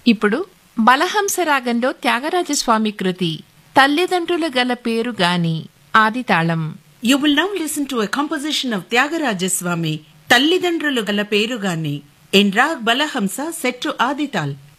ఇప్పుడు బలహంస రాగంలో త్యాగరాజస్వామి కృతి తల్లిదండ్రుల గల పేరు గాని ఆదితాళం. You will now listen to a composition of Tyagaraja Swami, తల్లిదండ్రులు గల పేరుగాని, in Rag Balahamsa set to Adital.